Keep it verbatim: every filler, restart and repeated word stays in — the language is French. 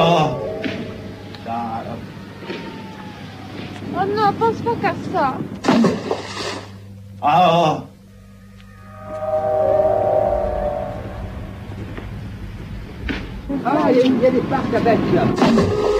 Oh. Cara. Oh no, pense pas qu'à ça. Ah. Ah, il y, a- il y a des parcs à bêtes là.